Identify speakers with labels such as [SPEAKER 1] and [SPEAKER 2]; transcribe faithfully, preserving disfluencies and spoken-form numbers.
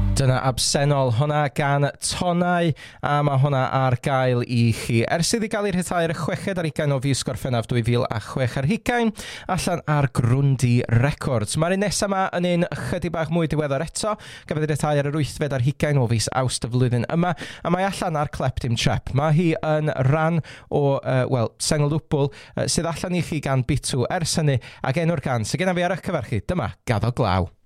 [SPEAKER 1] Dyna absennol hwnna gan Tonau, a mae hwnna ar gael i chi. Ers iddi gael ei rhyddhau'r chweched ar ugain o fis Gorffennaf dwy fil a chwech ar hugain, allan ar Grundy Records. Mae'r un nesaf yma yn un chydig bach mwy diweddar eto, gafodd ei ryddhau ar yr wythfed ar hugain o fis Awst y flwyddyn yma, a mae allan ar Cleptym Trep. Mae hi yn ran o, uh, wel, sengl dwbl uh, sydd allan i chi gan Bitw ers hynny, ac enw'r gan sydd genna fi ar eich cyfarch chi. Dyma Gaddo Glaw.